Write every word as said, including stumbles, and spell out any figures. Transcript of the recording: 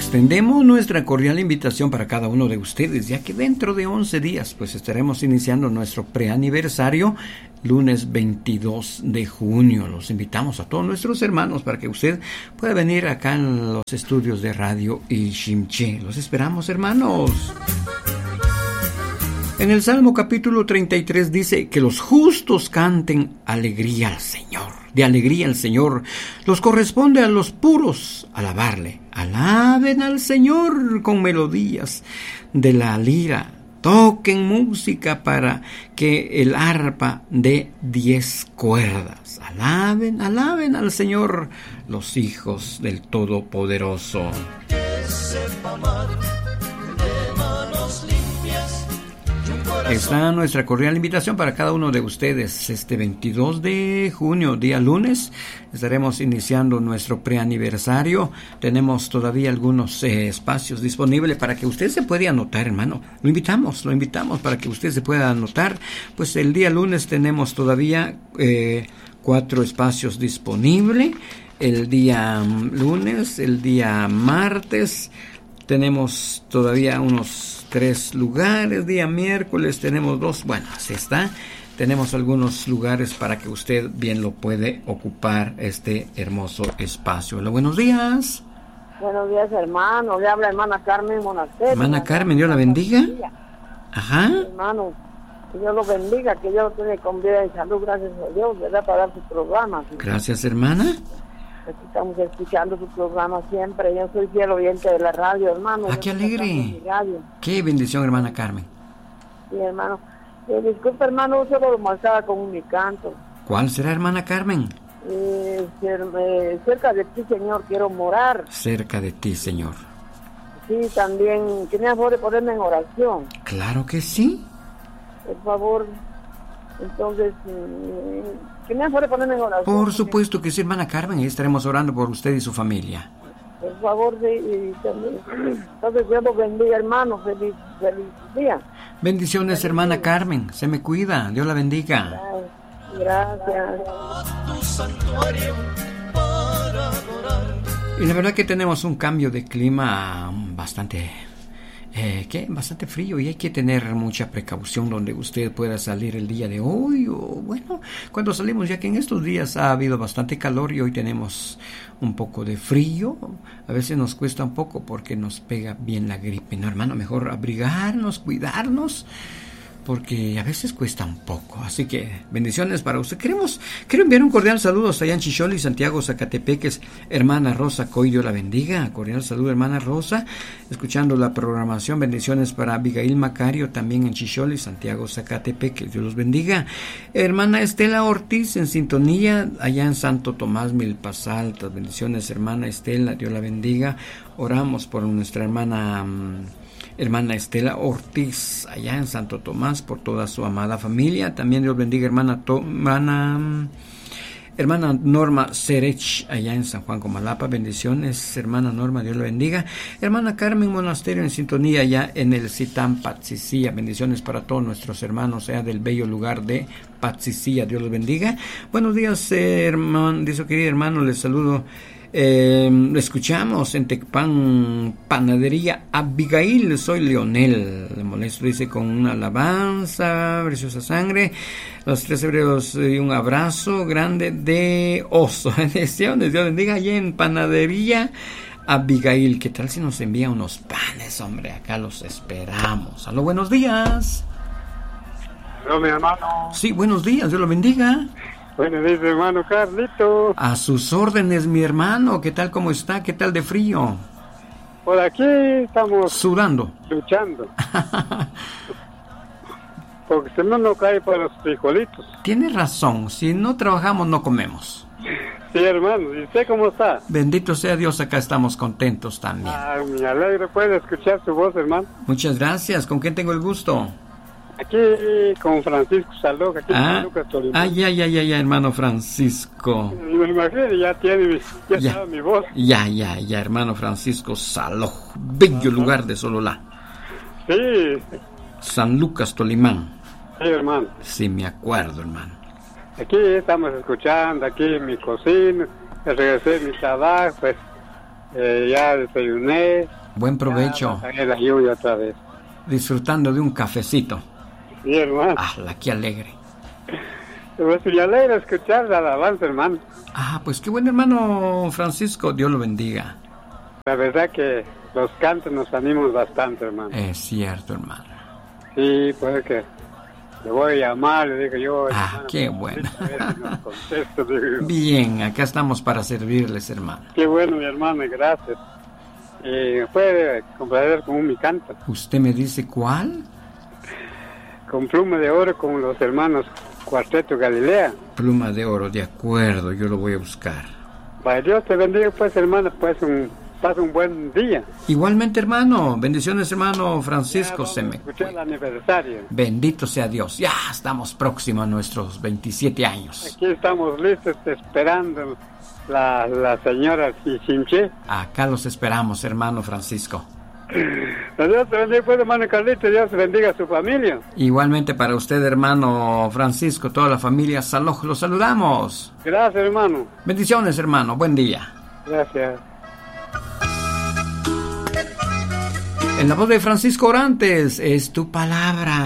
extendemos nuestra cordial invitación para cada uno de ustedes, ya que dentro de once días pues estaremos iniciando nuestro preaniversario, lunes veintidós de junio. Los invitamos a todos nuestros hermanos para que usted pueda venir acá en los estudios de Radio Ishimché. Los esperamos, hermanos. En el Salmo capítulo treinta y tres dice que los justos canten alegría al Señor. De alegría al Señor los corresponde a los puros alabarle. Alaben al Señor con melodías de la lira. Toquen música para que el arpa dé diez cuerdas. Alaben, alaben al Señor los hijos del Todopoderoso. Está nuestra cordial invitación para cada uno de ustedes. Este veintidós de junio, día lunes, estaremos iniciando nuestro preaniversario. Tenemos todavía algunos eh, espacios disponibles para que usted se pueda anotar, hermano. Lo invitamos, lo invitamos para que usted se pueda anotar. Pues el día lunes tenemos todavía eh, cuatro espacios disponibles. El día lunes, el día martes, tenemos todavía unos tres lugares. Día miércoles tenemos dos. Bueno, así está. Tenemos algunos lugares para que usted bien lo puede ocupar este hermoso espacio. Hola, buenos días. Buenos días, hermano. Le habla hermana Carmen Monasterio. Hermana Carmen, Dios la bendiga. Ajá. Hermano, que Dios lo bendiga, que Dios lo tiene con vida y salud, gracias a Dios, ¿verdad? Para dar sus programas. Gracias, hermana. Aquí estamos escuchando su programa siempre. Yo soy fiel oyente de la radio, hermano. ¡Ah, qué alegre! ¡Qué bendición, hermana Carmen! Sí, hermano. Eh, disculpe, hermano, yo solo lo molestaba con mi canto. ¿Cuál será, hermana Carmen? Eh, ser, eh, cerca de ti, Señor, quiero morar. Cerca de ti, Señor. Sí, también, ¿tiene favor de ponerme en oración? Claro que sí. Por favor, entonces... Eh, ¿que me favor de ponerme en oración? Por supuesto que sí, hermana Carmen, y estaremos orando por usted y su familia. Por favor, sí, y también, entonces Dios los bendiga, hermano, feliz, feliz día. Bendiciones, feliz hermana día. Carmen, se me cuida, Dios la bendiga. Gracias. Y la verdad que tenemos un cambio de clima bastante... Eh, que bastante frío y hay que tener mucha precaución donde usted pueda salir el día de hoy o bueno, cuando salimos, ya que en estos días ha habido bastante calor y hoy tenemos un poco de frío. A veces nos cuesta un poco porque nos pega bien la gripe, ¿no, hermano? Mejor abrigarnos, cuidarnos, porque a veces cuesta un poco. Así que bendiciones para usted. Queremos, quiero enviar un cordial saludo hasta allá en Chicholi, Santiago, Zacatepeques, hermana Rosa Coy, Dios la bendiga. Cordial saludo, hermana Rosa, escuchando la programación. Bendiciones para Abigail Macario, también en Chicholi, Santiago, Zacatepeques, Dios los bendiga. Hermana Estela Ortiz, en sintonía, allá en Santo Tomás, Milpas Altas. Bendiciones, hermana Estela, Dios la bendiga. Oramos por nuestra hermana... Um, hermana Estela Ortiz, allá en Santo Tomás, por toda su amada familia. También Dios bendiga hermana, to, hermana, hermana Norma Serech, allá en San Juan Comalapa. Bendiciones, hermana Norma, Dios la bendiga. Hermana Carmen Monasterio, en sintonía, allá en el Citán Patsicía. Bendiciones para todos nuestros hermanos, allá del bello lugar de Patsicía. Dios los bendiga. Buenos días, hermano, dice querido hermano, les saludo. Eh, escuchamos en Tecpan, Panadería Abigail, soy Leonel, le molesto, dice, con una alabanza, preciosa sangre, los tres hebreos y un abrazo grande de oso. Bendiciones, Dios bendiga, allá en Panadería Abigail. ¿Qué tal si nos envía unos panes, hombre? Acá los esperamos. Aló, buenos días. Hola, mi hermano. Sí, buenos días, Dios lo bendiga. Buenos días, hermano Carlito. A sus órdenes, mi hermano. ¿Qué tal, cómo está? ¿Qué tal de frío? Por aquí estamos... Sudando. Luchando. Porque si no, no cae para los frijolitos. Tiene razón. Si no trabajamos, no comemos. Sí, hermano. ¿Y usted cómo está? Bendito sea Dios, acá estamos contentos también. Ah, me alegro. ¿Puede escuchar su voz, hermano? Muchas gracias. ¿Con quién tengo el gusto? Aquí con Francisco Saló, aquí ah, en San Lucas, Tolima. Ah, ya, ya, ya, ya, hermano Francisco. Me imagino, ya tiene, ya ya, sabe mi voz. Ya, ya, ya, hermano Francisco Saló, bello Ajá. lugar de Sololá. Sí. San Lucas, Tolimán. Sí, hermano. Sí, me acuerdo, hermano. Aquí estamos escuchando, aquí en mi cocina, regresé de mi trabajo, pues, Eh, ya desayuné. Buen provecho. Ya la lluvia otra vez. Disfrutando de un cafecito. Sí, hermano. Ah, la que alegre. Pues me alegra escuchar la alabanza, hermano. Ah, pues qué buen hermano Francisco, Dios lo bendiga. La verdad que los cantos nos animan bastante, hermano. Es cierto, hermano. Sí, pues que le voy a llamar, le digo yo. Ah, hermano, qué bueno. a ver si nos contesta, digo yo. Bien, acá estamos para servirles, hermano. Qué bueno, mi hermano, gracias. Y puede complacer con mi canto. ¿Usted me dice cuál? Con pluma de oro, con los hermanos Cuarteto Galilea. Pluma de oro, de acuerdo, yo lo voy a buscar. Para Dios te bendiga, pues, hermano, pues, un, pasa un buen día. Igualmente, hermano. Bendiciones, hermano Francisco. Ya Se me escuché el aniversario. Bendito sea Dios. Ya estamos próximos a nuestros veintisiete años. Aquí estamos listos esperando la, la señora Chinche. Acá los esperamos, hermano Francisco. Dios te bendiga, pues, hermano Carlito. Dios bendiga a su familia. Igualmente para usted, hermano Francisco, toda la familia Saloj, los saludamos. Gracias, hermano. Bendiciones, hermano. Buen día. Gracias. En la voz de Francisco Orantes, es tu palabra.